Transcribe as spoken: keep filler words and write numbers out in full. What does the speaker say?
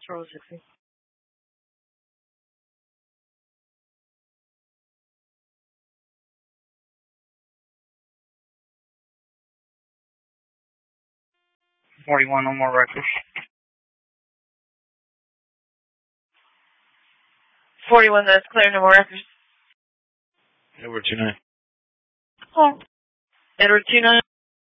for sixty. forty-one, no more records. forty-one, that's clear, no more records. Edward two nine. Oh. Edward two nine.